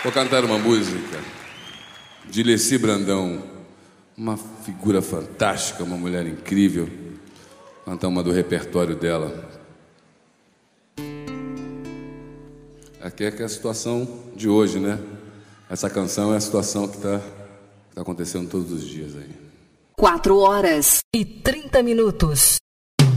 Vou cantar uma música de Leci Brandão, uma figura fantástica, uma mulher incrível. Vou cantar uma do repertório dela. Aqui é que é a situação de hoje, né? Essa canção é a situação que tá acontecendo todos os dias aí. 4 horas e 30 minutos.